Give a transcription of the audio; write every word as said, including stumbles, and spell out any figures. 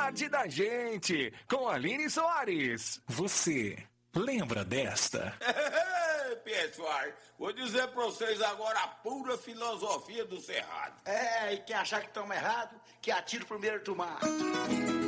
Cidade da Gente, com Aline Soares. Você lembra desta? Pessoal, vou dizer pra vocês agora a pura filosofia do Cerrado. É, e quem achar que estamos errados, que atire o primeiro tomate.